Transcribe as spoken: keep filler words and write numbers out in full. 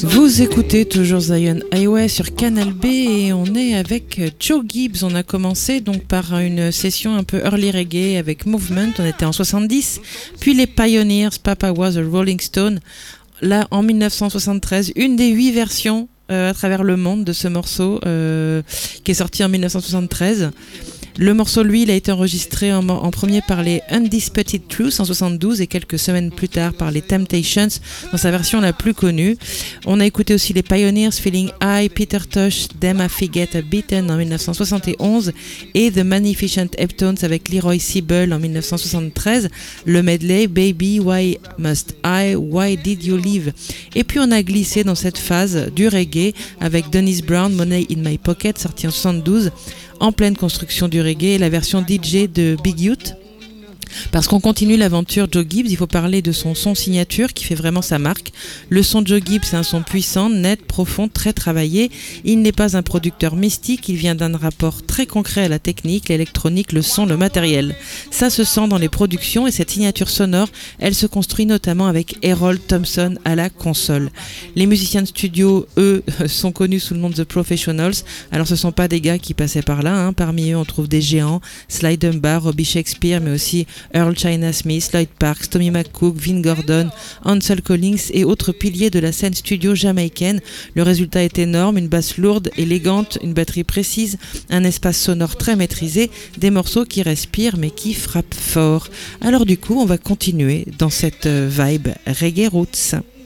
Vous écoutez toujours Zion Highway sur Canal B et on est avec Joe Gibbs. On a commencé donc par une session un peu early reggae avec Movement, on était en soixante-dix, puis les Pioneers, Papa Was a Rolling Stone, là en dix-neuf cent soixante-treize, une des huit versions euh, à travers le monde de ce morceau euh, qui est sorti en dix-neuf cent soixante-treize. Le morceau, lui, il a été enregistré en, en premier par les Undisputed Truth en soixante-douze et quelques semaines plus tard par les Temptations dans sa version la plus connue. On a écouté aussi les Pioneers, Feeling High, Peter Tosh, Them I Forget a Beaten en dix-neuf cent soixante et onze et The Magnificent Heptones avec Leroy Sibble en dix-neuf cent soixante-treize, le medley Baby Why Must I, Why Did You Leave. Et puis on a glissé dans cette phase du reggae avec Dennis Brown, Money in My Pocket sorti en soixante-douze, en pleine construction du reggae, la version D J de Big Youth. Parce qu'on continue l'aventure Joe Gibbs, il faut parler de son son signature qui fait vraiment sa marque. Le son de Joe Gibbs, c'est un son puissant, net, profond, très travaillé. Il n'est pas un producteur mystique, il vient d'un rapport très concret à la technique, l'électronique, le son, le matériel. Ça se sent dans les productions et cette signature sonore, elle se construit notamment avec Errol Thompson à la console. Les musiciens de studio, eux, sont connus sous le nom de The Professionals. Alors ce ne sont pas des gars qui passaient par là, hein. Parmi eux on trouve des géants, Sly Dunbar, Robbie Shakespeare, mais aussi Earl China Smith, Lloyd Parks, Tommy McCook, Vin Gordon, Ansel Collins et autres piliers de la scène studio jamaïcaine. Le résultat est énorme, une basse lourde, élégante, une batterie précise, un espace sonore très maîtrisé, des morceaux qui respirent mais qui frappent fort. Alors du coup, on va continuer dans cette vibe reggae roots.